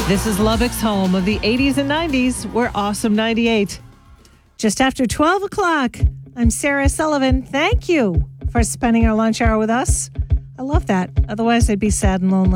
This is Lubbock's home of the 80s and 90s. We're Awesome 98. Just after 12 o'clock, I'm Sarah Sullivan. Thank you for spending our lunch hour with us. I love that. Otherwise, I'd be sad and lonely.